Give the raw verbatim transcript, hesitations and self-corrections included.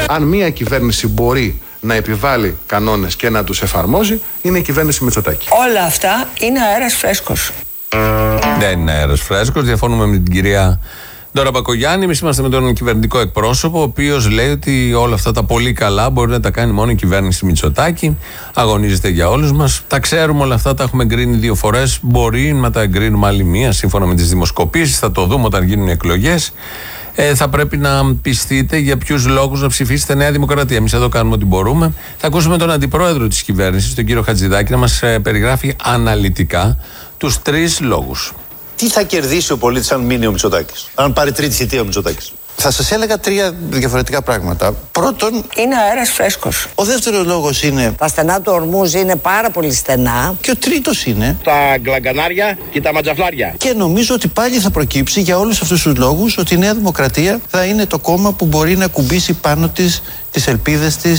Αν μια κυβέρνηση μπορεί να επιβάλλει κανόνες και να τους εφαρμόζει, είναι η κυβέρνηση Μητσοτάκη. Όλα αυτά είναι αέρας φρέσκος. Δεν είναι αέρας φρέσκος. Διαφωνούμε με την κυρία Ντόρα Μπακογιάννη. Εμείς είμαστε με τον κυβερνητικό εκπρόσωπο, ο οποίος λέει ότι όλα αυτά τα πολύ καλά μπορεί να τα κάνει μόνο η κυβέρνηση Μητσοτάκη. Αγωνίζεται για όλους μας. Τα ξέρουμε όλα αυτά, τα έχουμε εγκρίνει δύο φορές. Μπορεί να τα εγκρίνουμε άλλη μία σύμφωνα με τις δημοσκοπήσεις. Θα το δούμε όταν γίνουν οι εκλογές. Ε, θα πρέπει να πιστείτε για ποιους λόγους να ψηφίσετε Νέα Δημοκρατία. Εμείς εδώ κάνουμε ό,τι μπορούμε. Θα ακούσουμε τον αντιπρόεδρο της κυβέρνησης, τον κύριο Χατζηδάκη, να μας ε, περιγράφει αναλυτικά τους τρεις λόγους. Τι θα κερδίσει ο πολίτης αν μείνει ο Μητσοτάκης, αν πάρει τρίτη θητεία ο Μητσοτάκης? Θα σας έλεγα τρία διαφορετικά πράγματα. Πρώτον, είναι αέρας φρέσκος. ο δεύτερος λόγος είναι. Τα στενά του Ορμούζ είναι πάρα πολύ στενά. Και ο τρίτος είναι. Τα γκλαγκανάρια και τα ματζαφλάρια. Και νομίζω ότι πάλι θα προκύψει για όλους αυτούς τους λόγους ότι η Νέα Δημοκρατία θα είναι το κόμμα που μπορεί να κουμπίσει πάνω της τις ελπίδες της